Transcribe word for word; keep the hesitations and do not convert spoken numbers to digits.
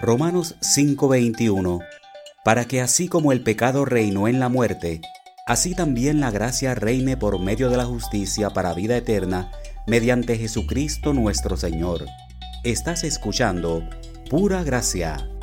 Romanos cinco veintiuno, para que así como el pecado reinó en la muerte, así también la gracia reine por medio de la justicia para vida eterna, mediante Jesucristo nuestro Señor. Estás escuchando Pura Gracia.